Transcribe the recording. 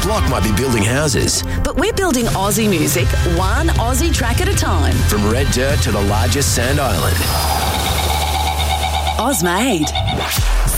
Flock might be building houses. But we're building Aussie music, one Aussie track at a time. From red dirt to the largest sand island. Ozmade.